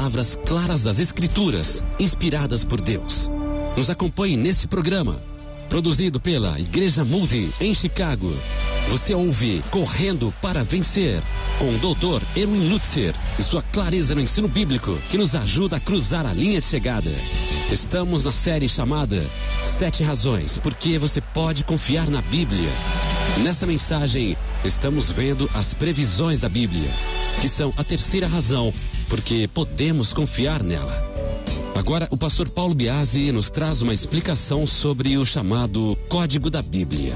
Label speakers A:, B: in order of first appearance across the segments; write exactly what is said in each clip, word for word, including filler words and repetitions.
A: palavras claras das Escrituras, inspiradas por Deus. Nos acompanhe neste programa, produzido pela Igreja Moody em Chicago. Você ouve Correndo para Vencer, com o doutor Erwin Lutzer e sua clareza no ensino bíblico, que nos ajuda a cruzar a linha de chegada. Estamos na série chamada Sete Razões porque você pode confiar na Bíblia. Nessa mensagem, estamos vendo as previsões da Bíblia, que são a terceira razão porque podemos confiar nela. Agora, o pastor Paulo Biasi nos traz uma explicação sobre o chamado Código da Bíblia.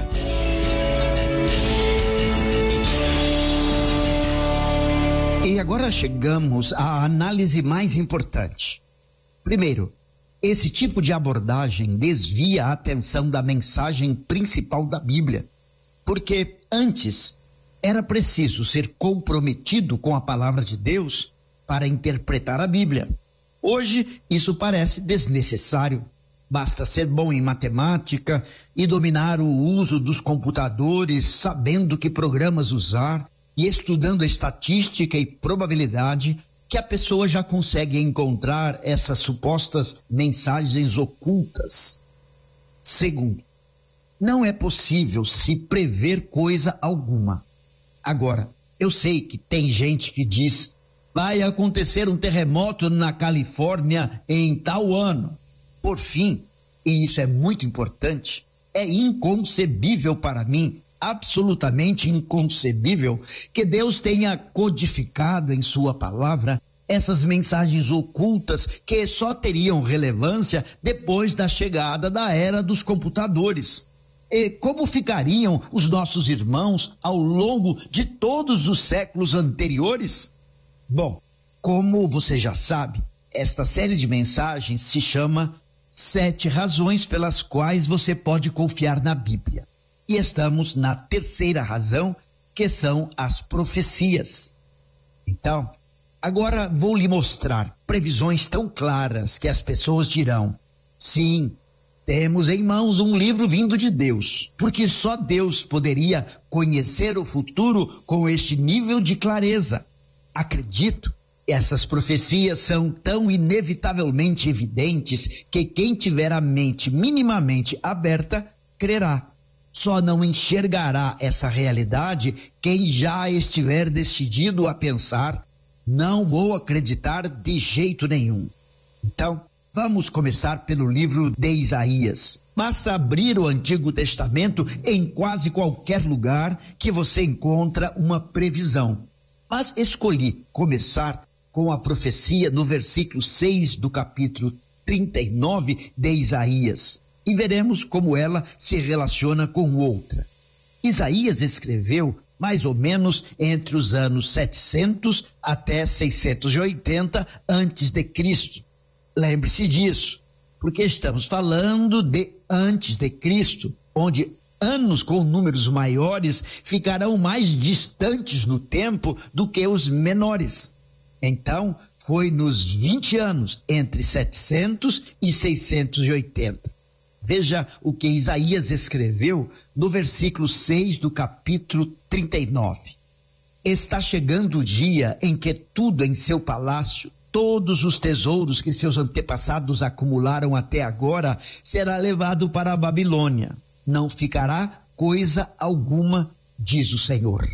B: E agora chegamos à análise mais importante. Primeiro, esse tipo de abordagem desvia a atenção da mensagem principal da Bíblia, porque antes era preciso ser comprometido com a palavra de Deus para interpretar a Bíblia. Hoje, isso parece desnecessário. Basta ser bom em matemática e dominar o uso dos computadores, sabendo que programas usar e estudando a estatística e probabilidade, que a pessoa já consegue encontrar essas supostas mensagens ocultas. Segundo, não é possível se prever coisa alguma. Agora, eu sei que tem gente que diz: vai acontecer um terremoto na Califórnia em tal ano. Por fim, e isso é muito importante, é inconcebível para mim, absolutamente inconcebível, que Deus tenha codificado em sua palavra essas mensagens ocultas que só teriam relevância depois da chegada da era dos computadores. E como ficariam os nossos irmãos ao longo de todos os séculos anteriores? Bom, como você já sabe, esta série de mensagens se chama Sete Razões pelas quais você pode confiar na Bíblia. E estamos na terceira razão, que são as profecias. Então, agora vou lhe mostrar previsões tão claras que as pessoas dirão: sim, temos em mãos um livro vindo de Deus, porque só Deus poderia conhecer o futuro com este nível de clareza. Acredito que essas profecias são tão inevitavelmente evidentes que quem tiver a mente minimamente aberta crerá. Só não enxergará essa realidade quem já estiver decidido a pensar: não vou acreditar de jeito nenhum. Então, vamos começar pelo livro de Isaías. Basta abrir o Antigo Testamento em quase qualquer lugar que você encontra uma previsão. Mas escolhi começar com a profecia no versículo seis do capítulo trinta e nove de Isaías. E veremos como ela se relaciona com outra. Isaías escreveu mais ou menos entre os anos setecentos até seiscentos e oitenta antes de Cristo. Lembre-se disso, porque estamos falando de antes de Cristo, onde anos com números maiores ficarão mais distantes no tempo do que os menores. Então, foi nos vinte anos entre setecentos e seiscentos e oitenta. Veja o que Isaías escreveu no versículo seis do capítulo trinta e nove. Está chegando o dia em que tudo em seu palácio, todos os tesouros que seus antepassados acumularam até agora, será levado para a Babilônia. Não ficará coisa alguma, diz o Senhor.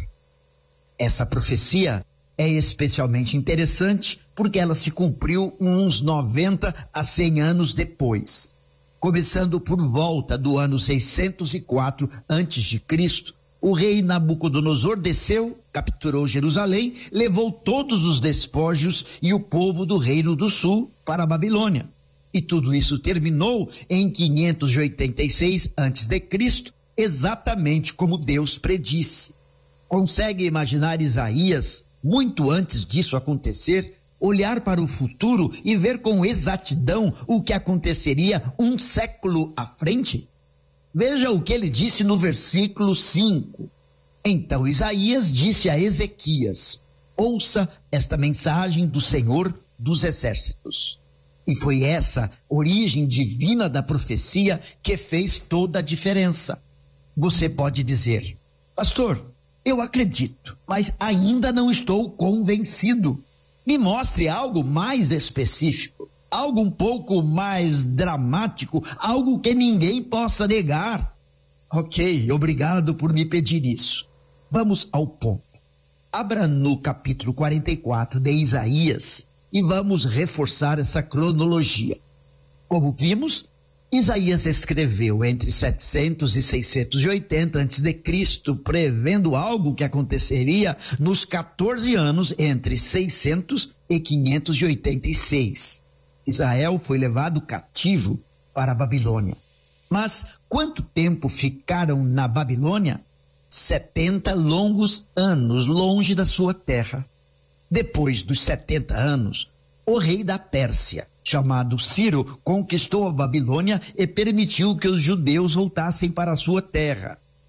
B: Essa profecia é especialmente interessante porque ela se cumpriu uns noventa a cem anos depois. Começando por volta do ano seiscentos e quatro antes de Cristo, o rei Nabucodonosor desceu, capturou Jerusalém, levou todos os despojos e o povo do reino do sul para a Babilônia. E tudo isso terminou em quinhentos e oitenta e seis antes de Cristo, exatamente como Deus predisse. Consegue imaginar Isaías, muito antes disso acontecer, olhar para o futuro e ver com exatidão o que aconteceria um século à frente? Veja o que ele disse no versículo cinco. Então Isaías disse a Ezequias: ouça esta mensagem do Senhor dos Exércitos. E foi essa origem divina da profecia que fez toda a diferença. Você pode dizer: pastor, eu acredito, mas ainda não estou convencido. Me mostre algo mais específico, algo um pouco mais dramático, algo que ninguém possa negar. Ok, obrigado por me pedir isso. Vamos ao ponto. Abra no capítulo quarenta e quatro de Isaías e vamos reforçar essa cronologia. Como vimos, Isaías escreveu entre setecentos e seiscentos e oitenta antes de Cristo, prevendo algo que aconteceria nos quatorze anos entre seiscentos e quinhentos e oitenta e seis. Israel foi levado cativo para a Babilônia. Mas quanto tempo ficaram na Babilônia? setenta longos anos longe da sua terra. Depois dos setenta anos, o rei da Pérsia, chamado Ciro, conquistou a Babilônia e permitiu que os judeus voltassem para a sua terra.